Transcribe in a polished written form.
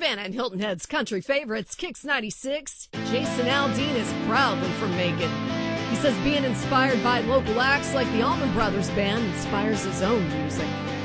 Savannah and Hilton Head's country favorites, Kicks 96, Jason Aldean is proudly from Macon. He says being inspired by local acts like the Allman Brothers Band inspires his own music.